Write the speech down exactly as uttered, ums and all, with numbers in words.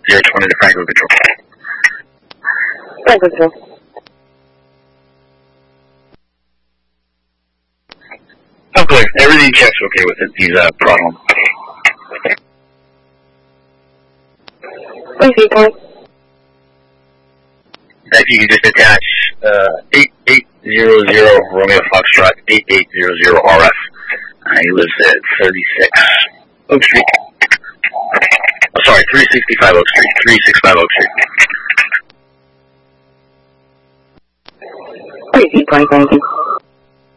zero twenty to Franklin Control. Franklin Control. Oh, clear. Everything checks okay with it. He's uh, brought home. Thank you, point. If you can just attach uh, eight eight zero zero Romeo Foxtrot eight eight zero zero R F. Uh, he lives at thirty-six Oak Street. Oh, sorry, three sixty-five Oak Street. three sixty-five Oak Street. Thank you, point. Thank you.